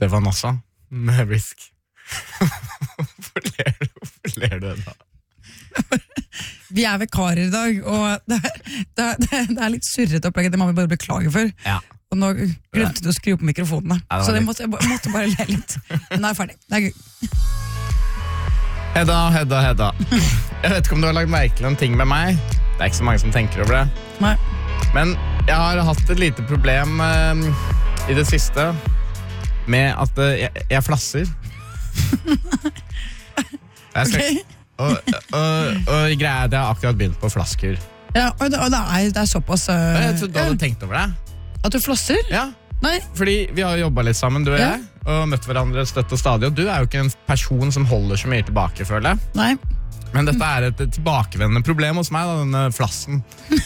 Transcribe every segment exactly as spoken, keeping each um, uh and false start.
Det var Nassa med Risk. Hvorfor ler du? Hvorfor ler du da? Vi er vikarer i dag, og det er, det er, det er litt surret opplegg. Det må vi bare beklage for. Ja. Og nå glemte du å skru opp mikrofonene. Ja, det så det litt... måtte, jeg måtte bare le litt. Men nå er jeg ferdig. Det er gøy. Hedda, Hedda, Hedda. Jeg vet ikke om du har lagt merke til en ting med meg. Det er ikke så mange som tenker over det. Nei. Men jeg har hatt et lite problem uh, i det siste med at uh, jeg, jeg flasser. Jeg skal... Okay. Og, og, og greia er at jeg har akkurat begynt på flasker. Ja, og det, og det, er, det er såpass uh, Jeg trodde du hadde tenkt over det. At du flasser? Ja. Nei. Fordi vi har jobbet litt sammen, du og Ja. jeg, og møtt hverandre støtt og stadig, og du er jo ikke en person som holder så mye tilbake, føler jeg. Nei. Men dette er et tilbakevendende problem hos meg, da, denne flassen.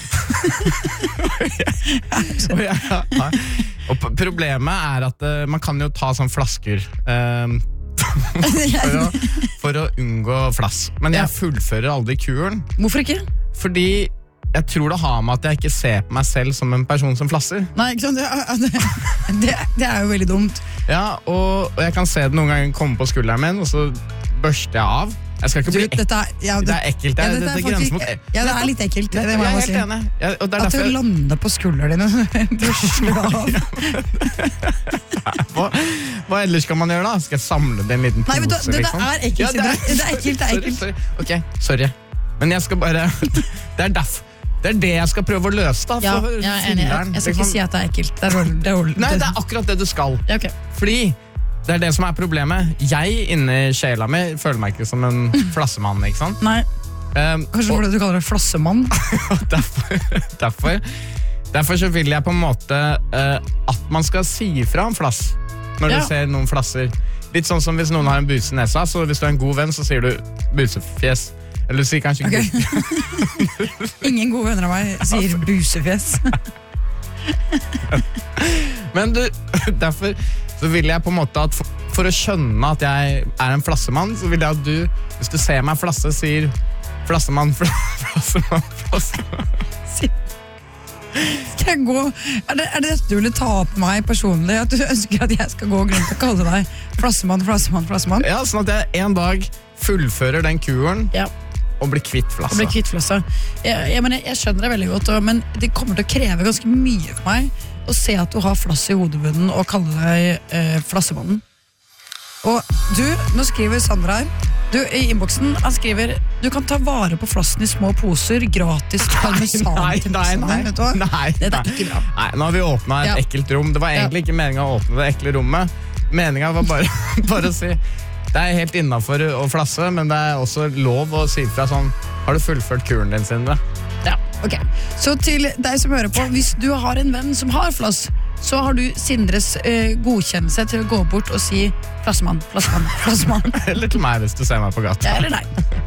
og, jeg, ja. og p- problemet er at uh, man kan jo ta sånn flasker um, for, å, for å unngå flass. Men jeg fullfører aldri kuren. Hvorfor ikke? Fordi jeg tror det har med at jeg ikke ser på meg selv som en person som flasser. Nei, ikke sant? Det, det, det er jo veldig dumt. Ja, og, og jeg kan se det noen ganger komme på skulderen min, og så børster jeg av. Jeg skal ikke Du, bli ek- dette er, ja, Det er ekkelt. Det er, ja, dette er faktisk- grensen mot Ja, det er litt ekkelt. Det, Jeg, det jeg må er jeg helt si. enig. Jeg, og det er At du derfor jeg, lander på skuldrene dine. Børster av. hva, hva ellers skal man gjøre da? Skal jeg samle det i en liten pose? Nei, men du, det, det liksom? er ekkelt. Ja, det, er, det er ekkelt, det er sorry, ekkelt. sorry. Ok, sorry. Men jeg skal bare Det er derfor Det er det jeg skal prøve å løse da. Ja, for jeg er enig. fylleren, Jeg skal liksom. ikke si at det er ekkelt. Det er rolig. Det er rolig. Nei, det er akkurat det du skal. Ja, ok. Fordi det er det som er problemet. Jeg inni sjela mi føler meg ikke som en flassemann, ikke sant? Nei, Um, kanskje og- fordi du kaller det flassemann? derfor, derfor, derfor så vil jeg på en måte uh, at man skal si ifra om flass når Ja. du ser noen flasser. Litt sånn som hvis noen har en buse i nesa, så hvis du er en god venn, så sier du busefjes. Eller du sier kanskje Ok. ikke Ingen gode venner av meg sier busefjes. Men du, derfor så vil jeg på en måte at for, for å skjønne at jeg er en flassemann, så vil jeg at du, hvis du ser meg flasse, sier flassemann, fl- flassemann, flassemann. Skal jeg gå? Er det, er det dette du ville ta opp med meg personlig? At du ønsker at jeg skal gå og grunn til å kalle deg flassemann, flassemann, flassemann? Ja, sånn at jeg en dag fullfører den kuren Ja. og blir kvitt Og flassa. bli kvitt flassa. Jeg, jeg, mener, jeg skjønner det veldig godt, og, men det kommer til å kreve ganske mye for meg å se at du har flass i hodebunnen og kalle deg eh, flassemannen. Og du, nå skriver Sandra her, du, i innboksen, han skriver du kan ta vare på flassen i små poser, gratis parmesan Nei, til nei, bussen nei, din, vet du hva? nei, Det er nei. ikke bra. Nei, nå har vi åpnet et Ja. ekkelt rom. Det var egentlig ikke meningen å åpne det ekle rommet. Meningen var bare, bare å si det er helt innenfor å flasse, men det er også lov å si fra sånn, har du fullført kuren din, Sindre? Ja, ok. Så til deg som hører på, hvis du har en venn som har flass, så har du Sindres eh, godkjennelse til å gå bort og si flassemann, flassemann, flassemann. Eller til meg hvis du ser meg på gata. Ja, eller nei.